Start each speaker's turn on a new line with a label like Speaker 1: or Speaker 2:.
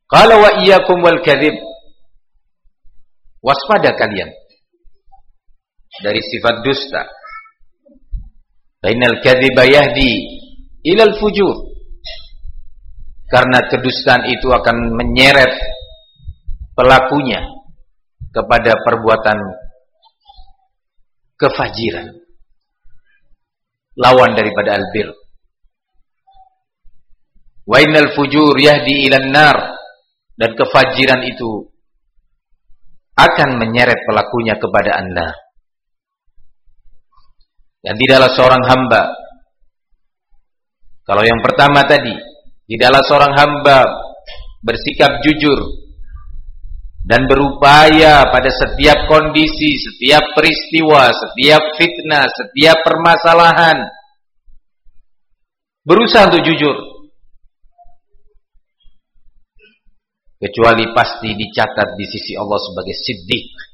Speaker 1: Qala wa iyyakum wal kadzib. Waspada kalian dari sifat dusta. Innal kadziba yahdi ilal fujur. Karena kedustaan itu akan menyeret pelakunya kepada perbuatan kefajiran. Lawan daripada albir. Wa innal fujur yahdi ilan nar. Dan kefajiran itu akan menyeret pelakunya kepada an-nar. Dan tidaklah seorang hamba, kalau yang pertama tadi, tidaklah seorang hamba bersikap jujur dan berupaya pada setiap kondisi, setiap peristiwa, setiap fitnah, setiap permasalahan, berusaha untuk jujur, kecuali pasti dicatat di sisi Allah sebagai siddiq.